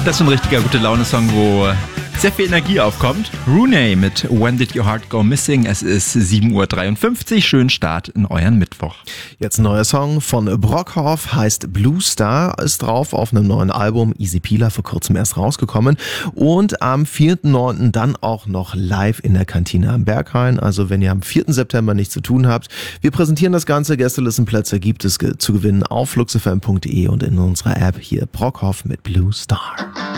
Das ist ein richtiger Gute-Laune-Song, wo sehr viel Energie aufkommt. Rooney mit When Did Your Heart Go Missing? Es ist 7.53 Uhr. Schönen Start in euren Mittwoch. Jetzt ein neuer Song von Brockhoff, heißt Blue Star, ist drauf auf einem neuen Album, Easy Peeler, vor kurzem erst rausgekommen. Und am 4.9. dann auch noch live in der Kantine am Berghain. Also wenn ihr am 4. September nichts zu tun habt, wir präsentieren das Ganze. Gästelistenplätze gibt es zu gewinnen auf fluxfm.de und in unserer App hier Brockhoff mit Blue Star.